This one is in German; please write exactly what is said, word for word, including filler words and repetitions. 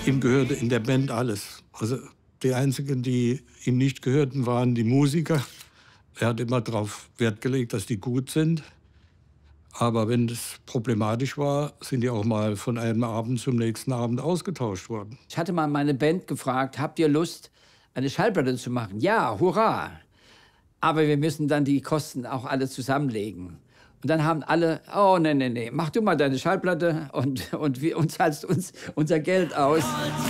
Ihm gehörte in der Band alles. Also die einzigen, die ihm nicht gehörten, waren die Musiker. Er hat immer darauf Wert gelegt, dass die gut sind. Aber wenn das problematisch war, sind die auch mal von einem Abend zum nächsten Abend ausgetauscht worden. Ich hatte mal meine Band gefragt, habt ihr Lust, eine Schallplatte zu machen? Ja, hurra! Aber wir müssen dann die Kosten auch alle zusammenlegen. Und dann haben alle, oh, nee, nee, nee, mach du mal deine Schallplatte und, und wir, uns zahlst uns unser Geld aus.